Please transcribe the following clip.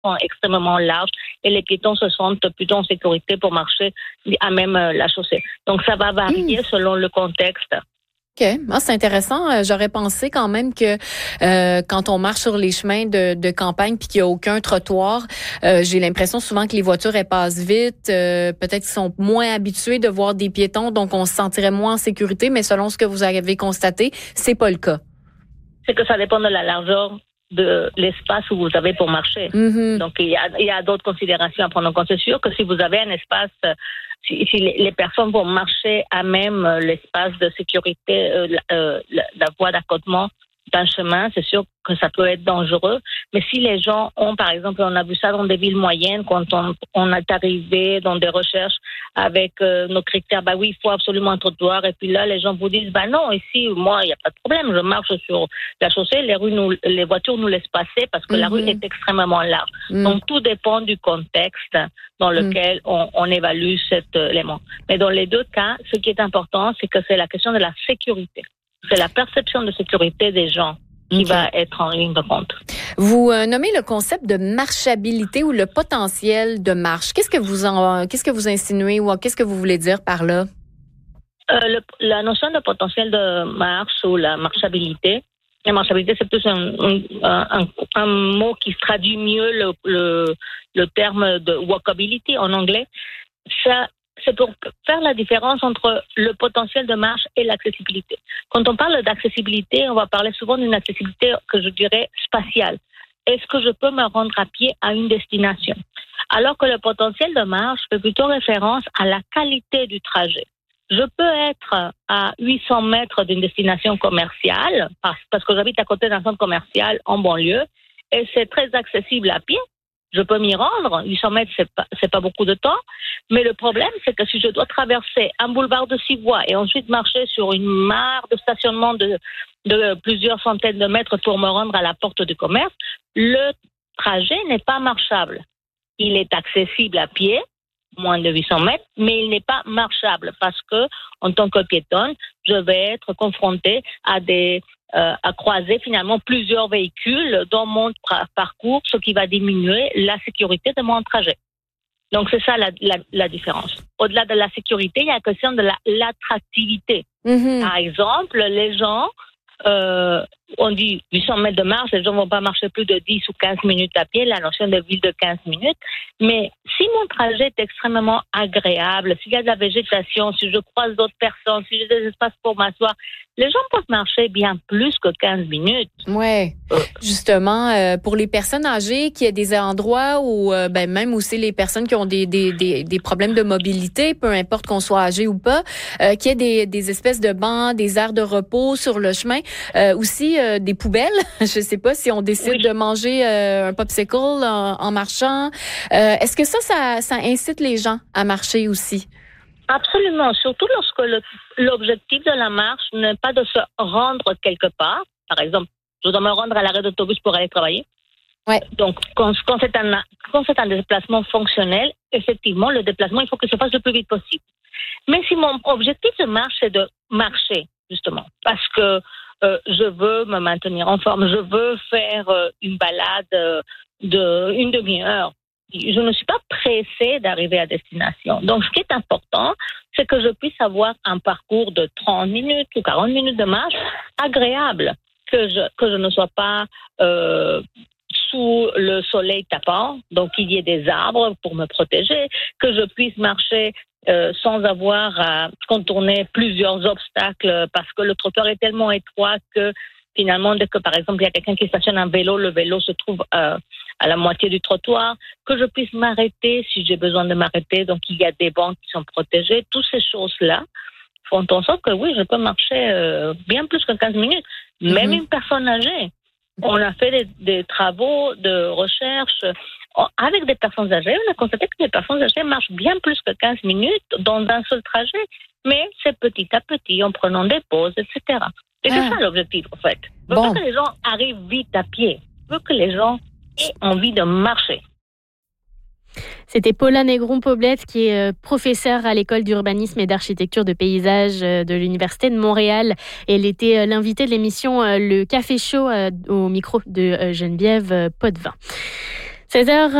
sont extrêmement larges et les piétons se sentent plutôt en sécurité pour marcher à même la chaussée. Donc, ça va varier selon le contexte. OK. C'est intéressant. J'aurais pensé quand même que quand on marche sur les chemins de campagne puis qu'il n'y a aucun trottoir, j'ai l'impression souvent que les voitures, elles passent vite. Peut-être qu'ils sont moins habitués de voir des piétons, donc on se sentirait moins en sécurité. Mais selon ce que vous avez constaté, c'est pas le cas. C'est que ça dépend de la largeur de l'espace où vous avez pour marcher. Mm-hmm. Donc, il y a d'autres considérations à prendre en compte. C'est sûr que si vous avez un espace, si les personnes vont marcher à même l'espace de sécurité, la voie d'accotement d'un chemin, c'est sûr que ça peut être dangereux. Mais si les gens ont, par exemple, on a vu ça dans des villes moyennes, quand on est arrivé dans des recherches avec nos critères, oui, il faut absolument un trottoir. Et puis là, les gens vous disent, non, ici, moi, il n'y a pas de problème. Je marche sur la chaussée, les voitures nous laissent passer parce que la rue est extrêmement large. Donc, tout dépend du contexte dans lequel on évalue cet élément. Mais dans les deux cas, ce qui est important, c'est que c'est la question de la sécurité. C'est la perception de sécurité des gens qui va être en ligne de compte. Vous nommez le concept de marchabilité ou le potentiel de marche. Qu'est-ce que vous insinuez ou qu'est-ce que vous voulez dire par là? La notion de potentiel de marche ou la marchabilité, c'est plus un mot qui traduit mieux le terme de walkability en anglais. Ça, c'est pour faire la différence entre le potentiel de marche et l'accessibilité. Quand on parle d'accessibilité, on va parler souvent d'une accessibilité que je dirais spatiale. Est-ce que je peux me rendre à pied à une destination? Alors que le potentiel de marche fait plutôt référence à la qualité du trajet. Je peux être à 800 mètres d'une destination commerciale, parce que j'habite à côté d'un centre commercial en banlieue, et c'est très accessible à pied. Je peux m'y rendre. 800 mètres, c'est pas beaucoup de temps. Mais le problème, c'est que si je dois traverser un boulevard de 6 voies et ensuite marcher sur une mare de stationnement de plusieurs centaines de mètres pour me rendre à la porte du commerce, le trajet n'est pas marchable. Il est accessible à pied, moins de 800 mètres, mais il n'est pas marchable parce que, en tant que piétonne, je vais être confrontée à croiser finalement plusieurs véhicules dans mon parcours, ce qui va diminuer la sécurité de mon trajet. Donc, c'est ça la différence. Au-delà de la sécurité, il y a la question de l'attractivité. Mm-hmm. Par exemple, les gens, on dit 800 mètres de marche, les gens ne vont pas marcher plus de 10 ou 15 minutes à pied, la notion de ville de 15 minutes. Mais si mon trajet est extrêmement agréable, s'il y a de la végétation, si je croise d'autres personnes, si j'ai des espaces pour m'asseoir, les gens peuvent marcher bien plus que 15 minutes. Oui, justement, pour les personnes âgées, qu'il y a des endroits où, même aussi les personnes qui ont des problèmes de mobilité, peu importe qu'on soit âgé ou pas, qu'il y ait des espèces de bancs, des aires de repos sur le chemin, aussi des poubelles. Je sais pas si on décide de manger un popsicle en marchant. Est-ce que ça incite les gens à marcher aussi? Absolument, surtout lorsque l'objectif de la marche n'est pas de se rendre quelque part. Par exemple, je dois me rendre à l'arrêt d'autobus pour aller travailler. Ouais. Donc, quand c'est un déplacement fonctionnel, effectivement, le déplacement, il faut que se fasse le plus vite possible. Mais si mon objectif de marche, c'est de marcher, justement, parce que je veux me maintenir en forme, je veux faire une balade d'une demi-heure, je ne suis pas pressée d'arriver à destination. Donc, ce qui est important, c'est que je puisse avoir un parcours de 30 minutes ou 40 minutes de marche agréable, que je ne sois pas sous le soleil tapant, donc qu'il y ait des arbres pour me protéger, que je puisse marcher sans avoir à contourner plusieurs obstacles parce que le trottoir est tellement étroit que finalement, dès que, par exemple, il y a quelqu'un qui stationne un vélo, le vélo se trouve à la moitié du trottoir, que je puisse m'arrêter si j'ai besoin de m'arrêter. Donc, il y a des bancs qui sont protégés. Toutes ces choses-là font en sorte que, oui, je peux marcher bien plus que 15 minutes. Même une personne âgée. On a fait des travaux de recherche avec des personnes âgées. On a constaté que les personnes âgées marchent bien plus que 15 minutes dans un seul trajet. Mais c'est petit à petit, en prenant des pauses, etc. Et c'est ça l'objectif, en fait. Je veux pas que les gens arrivent vite à pied. Je veux que les gens aient envie de marcher. C'était Paula Négron-Poblette, qui est professeure à l'école d'urbanisme et d'architecture de paysage de l'Université de Montréal. Elle était l'invitée de l'émission Le Café Chaud au micro de Geneviève Potvin. 16h